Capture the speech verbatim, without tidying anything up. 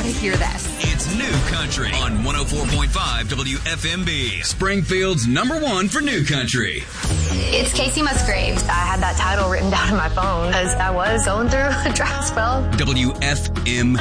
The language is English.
to hear this. It's New Country on one oh four point five W F M B. Springfield's number one for New Country. It's Casey Musgraves. I had that title written down on my phone because I was going through a dry spell. W F M